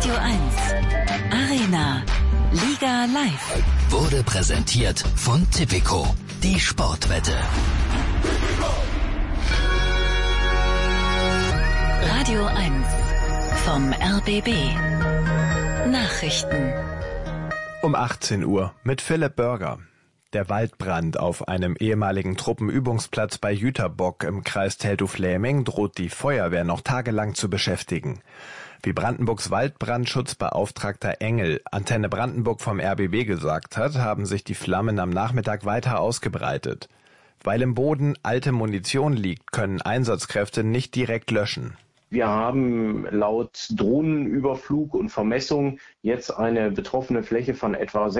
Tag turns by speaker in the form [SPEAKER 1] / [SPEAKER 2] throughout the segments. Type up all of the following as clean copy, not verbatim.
[SPEAKER 1] Radio 1 Arena Liga Live
[SPEAKER 2] wurde präsentiert von Tipico, die Sportwette.
[SPEAKER 1] Radio 1 vom RBB Nachrichten
[SPEAKER 3] um 18 Uhr mit Philipp Börger. Der Waldbrand auf einem ehemaligen Truppenübungsplatz bei Jüterbock im Kreis Teltow-Fläming droht die Feuerwehr noch tagelang zu beschäftigen. Wie Brandenburgs Waldbrandschutzbeauftragter Engel Antenne Brandenburg vom RBB gesagt hat, haben sich die Flammen am Nachmittag weiter ausgebreitet. Weil im Boden alte Munition liegt, können Einsatzkräfte nicht direkt löschen.
[SPEAKER 4] Wir haben laut Drohnenüberflug und Vermessung jetzt eine betroffene Fläche von etwa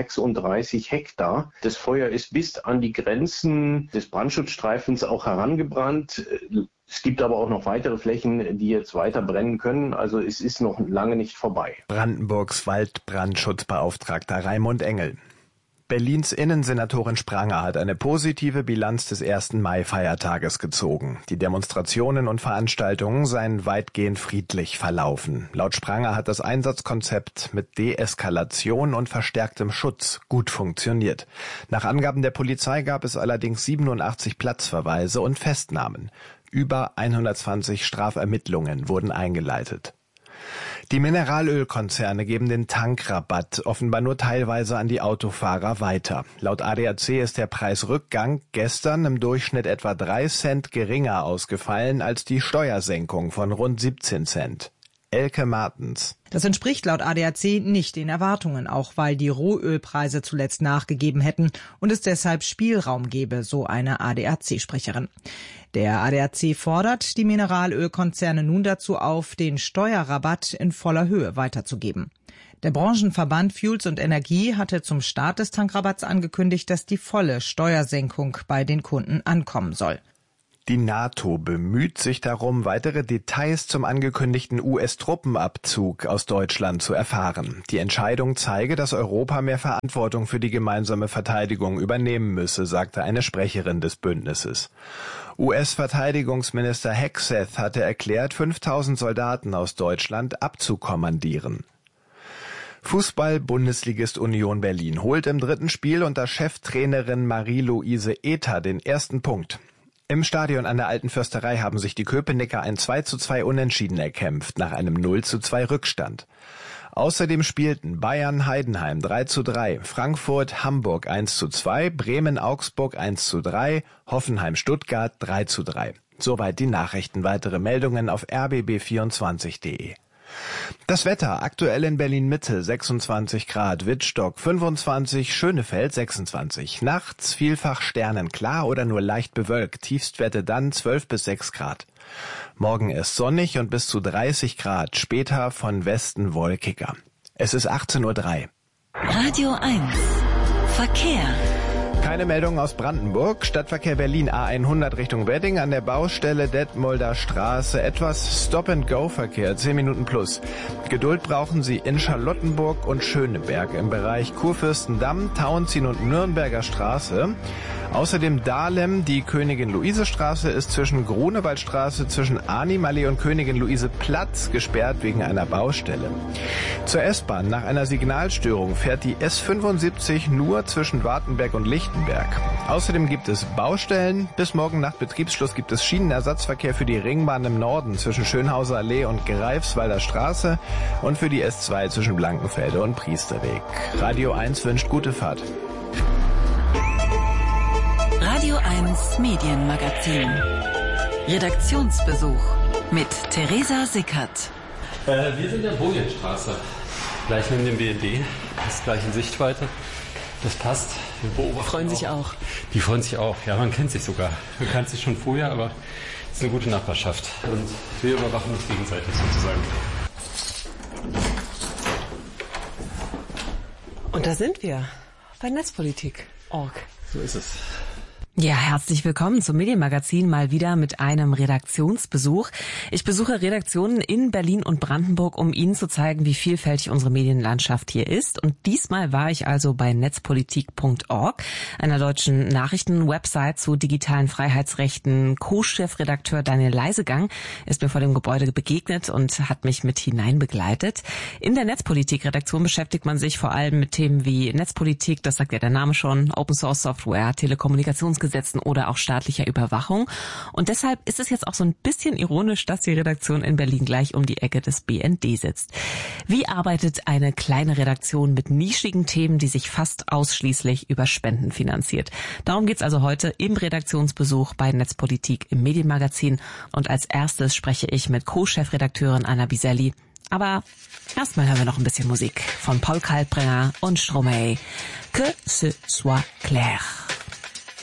[SPEAKER 4] 36 Hektar. Das Feuer ist bis an die Grenzen des Brandschutzstreifens auch herangebrannt. Es gibt aber auch noch weitere Flächen, die jetzt weiter brennen können. Also es ist noch lange nicht vorbei.
[SPEAKER 3] Brandenburgs Waldbrandschutzbeauftragter Raimund Engel. Berlins Innensenatorin Spranger hat eine positive Bilanz des 1. Mai-Feiertages gezogen. Die Demonstrationen und Veranstaltungen seien weitgehend friedlich verlaufen. Laut Spranger hat das Einsatzkonzept mit Deeskalation und verstärktem Schutz gut funktioniert. Nach Angaben der Polizei gab es allerdings 87 Platzverweise und Festnahmen. Über 120 Strafermittlungen wurden eingeleitet. Die Mineralölkonzerne geben den Tankrabatt offenbar nur teilweise an die Autofahrer weiter. Laut ADAC ist der Preisrückgang gestern im Durchschnitt etwa 3 Cent geringer ausgefallen als die Steuersenkung von rund 17 Cent. Elke Martens.
[SPEAKER 5] Das entspricht laut ADAC nicht den Erwartungen, auch weil die Rohölpreise zuletzt nachgegeben hätten und es deshalb Spielraum gebe, so eine ADAC-Sprecherin. Der ADAC fordert die Mineralölkonzerne nun dazu auf, den Steuerrabatt in voller Höhe weiterzugeben. Der Branchenverband Fuels und Energie hatte zum Start des Tankrabatts angekündigt, dass die volle Steuersenkung bei den Kunden ankommen soll.
[SPEAKER 3] Die NATO bemüht sich darum, weitere Details zum angekündigten US-Truppenabzug aus Deutschland zu erfahren. Die Entscheidung zeige, dass Europa mehr Verantwortung für die gemeinsame Verteidigung übernehmen müsse, sagte eine Sprecherin des Bündnisses. US-Verteidigungsminister Hegseth hatte erklärt, 5000 Soldaten aus Deutschland abzukommandieren. Fußball-Bundesligist Union Berlin holt im 3. Spiel unter Cheftrainerin Marie-Louise Ether den ersten Punkt. Im Stadion an der Alten Försterei haben sich die Köpenicker ein 2:2 Unentschieden erkämpft, nach einem 0:2 Rückstand. Außerdem spielten Bayern-Heidenheim 3:3, Frankfurt-Hamburg 1:2, Bremen-Augsburg 1:3, Hoffenheim-Stuttgart 3:3. Soweit die Nachrichten. Weitere Meldungen auf rbb24.de. Das Wetter aktuell in Berlin-Mitte 26 Grad, Wittstock 25, Schönefeld 26. Nachts vielfach sternenklar oder nur leicht bewölkt, Tiefstwerte dann 12 bis 6 Grad. Morgen ist sonnig und bis zu 30 Grad, später von Westen wolkiger. Es ist 18:03 Uhr.
[SPEAKER 1] Radio 1 Verkehr.
[SPEAKER 3] Keine Meldung aus Brandenburg. Stadtverkehr Berlin A100 Richtung Wedding an der Baustelle Detmolder Straße. Etwas Stop-and-Go-Verkehr, 10 Minuten plus. Geduld brauchen Sie in Charlottenburg und Schöneberg im Bereich Kurfürstendamm, Tauentzien und Nürnberger Straße. Außerdem Dahlem, die Königin-Luise-Straße ist zwischen Grunewaldstraße, zwischen Arnimallee und Königin-Luise-Platz gesperrt wegen einer Baustelle. Zur S-Bahn. Nach einer Signalstörung fährt die S75 nur zwischen Wartenberg und Lichtenberg. Außerdem gibt es Baustellen. Bis morgen nach Betriebsschluss gibt es Schienenersatzverkehr für die Ringbahn im Norden zwischen Schönhauser Allee und Greifswalder Straße und für die S2 zwischen Blankenfelde und Priesterweg. Radio 1 wünscht gute Fahrt.
[SPEAKER 1] Radio 1 Medienmagazin. Redaktionsbesuch mit Theresa Sickert.
[SPEAKER 6] Wir sind in der Bojenstraße, gleich neben dem BND, das ist gleich in Sichtweite. Das passt. Wir beobachten
[SPEAKER 7] freuen sich auch.
[SPEAKER 6] Die freuen sich auch. Ja, man kennt sich sogar. Man kennt sich schon vorher, aber es ist eine gute Nachbarschaft. Und wir überwachen uns gegenseitig sozusagen.
[SPEAKER 7] Und da sind wir bei Netzpolitik.org.
[SPEAKER 6] So ist es.
[SPEAKER 7] Ja, herzlich willkommen zum Medienmagazin, mal wieder mit einem Redaktionsbesuch. Ich besuche Redaktionen in Berlin und Brandenburg, um Ihnen zu zeigen, wie vielfältig unsere Medienlandschaft hier ist. Und diesmal war ich also bei netzpolitik.org, einer deutschen Nachrichtenwebsite zu digitalen Freiheitsrechten. Co-Chefredakteur Daniel Leisegang ist mir vor dem Gebäude begegnet und hat mich mit hineinbegleitet. In der Netzpolitik-Redaktion beschäftigt man sich vor allem mit Themen wie Netzpolitik, das sagt ja der Name schon, Open-Source-Software, Telekommunikationsgesetzen oder auch staatlicher Überwachung. Und deshalb ist es jetzt auch so ein bisschen ironisch, dass die Redaktion in Berlin gleich um die Ecke des BND sitzt. Wie arbeitet eine kleine Redaktion mit nischigen Themen, die sich fast ausschließlich über Spenden finanziert? Darum geht's also heute im Redaktionsbesuch bei Netzpolitik im Medienmagazin. Und als erstes spreche ich mit Co-Chefredakteurin Anna Biselli. Aber erstmal hören wir noch ein bisschen Musik von Paul Kalkbrenner und Stromae. Que ce soit clair.